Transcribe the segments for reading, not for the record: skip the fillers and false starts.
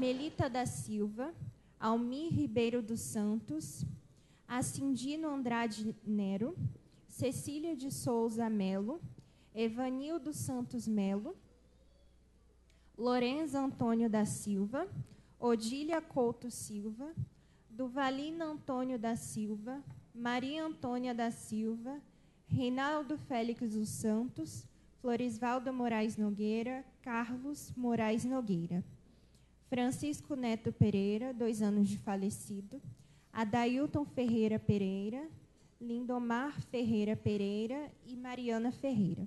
Carmelita da Silva, Almir Ribeiro dos Santos, Acindino Andrade Nero, Cecília de Souza Melo, Evanildo Santos Melo, Lorenzo Antônio da Silva, Odília Couto Silva, Duvalina Antônio da Silva, Maria Antônia da Silva, Reinaldo Félix dos Santos, Florisvaldo Moraes Nogueira, Carlos Moraes Nogueira, Francisco Neto Pereira, 2 anos de falecido, Adailton Ferreira Pereira, Lindomar Ferreira Pereira e Mariana Ferreira.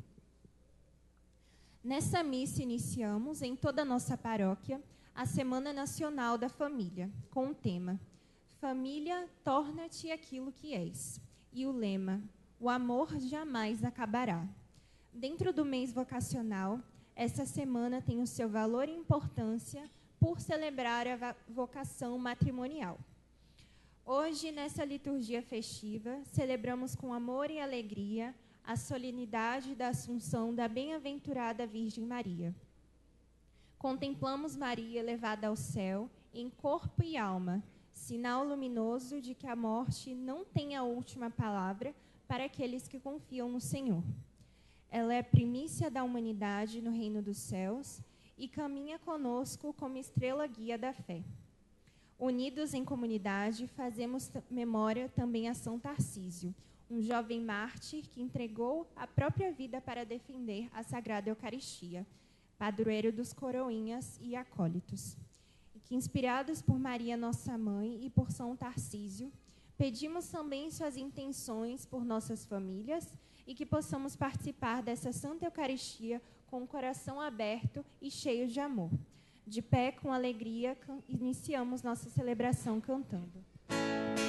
Nessa missa iniciamos, em toda a nossa paróquia, a Semana Nacional da Família, com o tema Família, torna-te aquilo que és. E o lema, o amor jamais acabará. Dentro do mês vocacional, essa semana tem o seu valor e importância por celebrar a vocação matrimonial. Hoje, nessa liturgia festiva, celebramos com amor e alegria a solenidade da Assunção da Bem-aventurada Virgem Maria. Contemplamos Maria elevada ao céu, em corpo e alma, sinal luminoso de que a morte não tem a última palavra para aqueles que confiam no Senhor. Ela é a primícia da humanidade no reino dos céus e caminha conosco como estrela guia da fé. Unidos em comunidade, fazemos memória também a São Tarcísio, um jovem mártir que entregou a própria vida para defender a Sagrada Eucaristia, padroeiro dos coroinhas e acólitos. E que, inspirados por Maria, nossa mãe, e por São Tarcísio, pedimos também suas intenções por nossas famílias e que possamos participar dessa Santa Eucaristia com o coração aberto e cheio de amor. De pé, com alegria, iniciamos nossa celebração cantando.